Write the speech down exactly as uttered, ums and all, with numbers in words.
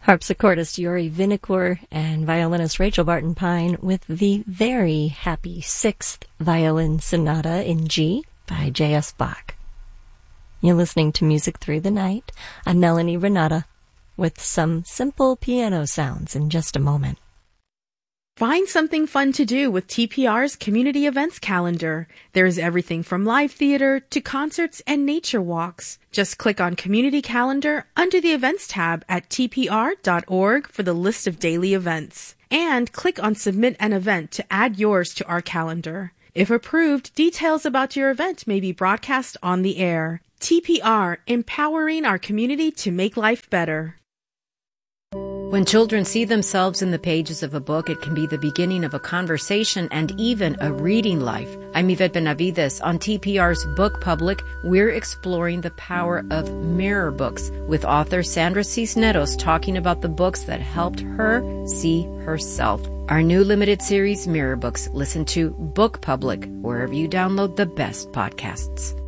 Harpsichordist Yuri Vinokur and violinist Rachel Barton Pine with the very happy Sixth Violin Sonata in G by J S Bach. You're listening to Music Through the Night. I'm Melanie Renata with some simple piano sounds in just a moment. Find something fun to do with T P R's community events calendar. There's everything from live theater to concerts and nature walks. Just click on Community Calendar under the Events tab at T P R dot org for the list of daily events. And click on Submit an Event to add yours to our calendar. If approved, details about your event may be broadcast on the air. T P R, empowering our community to make life better. When children see themselves in the pages of a book, it can be the beginning of a conversation and even a reading life. I'm Yvette Benavides. On T P R's Book Public, we're exploring the power of mirror books with author Sandra Cisneros talking about the books that helped her see herself. Our new limited series, Mirror Books. Listen to Book Public wherever you download the best podcasts.